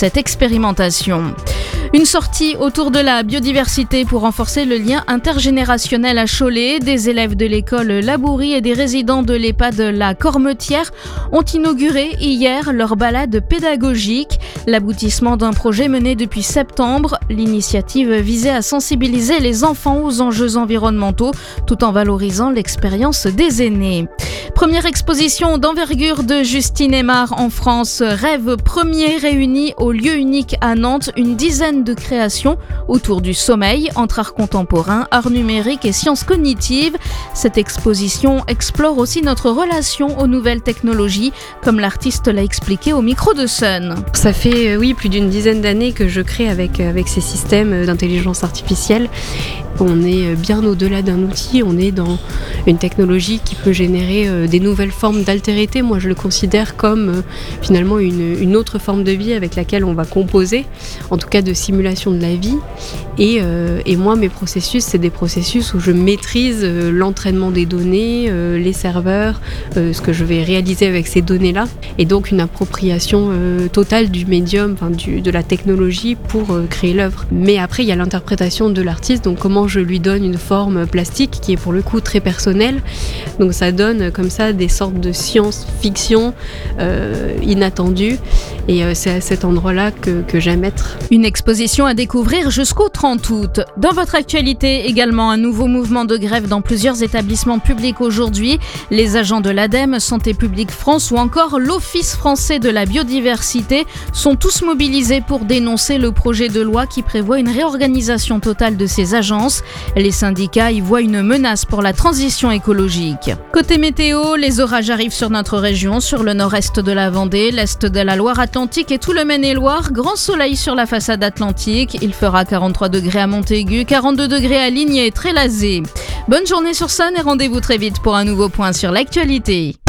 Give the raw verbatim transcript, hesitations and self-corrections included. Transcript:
cette expérimentation. Une sortie autour de la biodiversité pour renforcer le lien intergénérationnel à Cholet. Des élèves de l'école Labourie et des résidents de l'EHPAD La Cormetière ont inauguré hier leur balade pédagogique, l'aboutissement d'un projet mené depuis septembre. L'initiative visait à sensibiliser les enfants aux enjeux environnementaux tout en valorisant l'expérience des aînés. Première exposition d'envergure de Justine Aymar en France. Rêve premier réuni au lieu unique à Nantes. Une dizaine de créations autour du sommeil, entre art contemporain, art numérique et sciences cognitives. Cette exposition explore aussi notre relation aux nouvelles technologies, comme l'artiste l'a expliqué au micro de Sun. Ça fait oui plus d'une dizaine d'années que je crée avec, avec ces systèmes d'intelligence artificielle. On est bien au-delà d'un outil, on est dans une technologie qui peut générer des nouvelles formes d'altérité. Moi, je le considère comme finalement une, une autre forme de vie avec laquelle on va composer, en tout cas de simulation de la vie. Et, euh, et moi, mes processus, c'est des processus où je maîtrise l'entraînement des données, euh, les serveurs, euh, ce que je vais réaliser avec ces données-là, et donc une appropriation euh, totale du médium, enfin, du, de la technologie pour euh, créer l'œuvre. Mais après, il y a l'interprétation de l'artiste, donc comment je lui donne une forme plastique qui est pour le coup très personnelle. Donc ça donne comme ça des sortes de science-fiction euh, inattendues, et euh, c'est à cet endroit-là que, que j'aime être. Une exposition à découvrir jusqu'au trente août. Dans votre actualité, également un nouveau mouvement de grève dans plusieurs établissements publics aujourd'hui. Les agents de l'ADEME, Santé publique France ou encore l'Office français de la biodiversité sont tous mobilisés pour dénoncer le projet de loi qui prévoit une réorganisation totale de ces agences. Les syndicats y voient une menace pour la transition écologique. Côté météo, les orages arrivent sur notre région, sur le nord-est de la Vendée, l'est de la Loire-Atlantique et tout le Maine-et-Loire. Grand soleil sur la façade atlantique. Il fera quarante-trois degrés à Montaigu, quarante-deux degrés à Ligny et Trélazé. Bonne journée sur Sun et rendez-vous très vite pour un nouveau point sur l'actualité.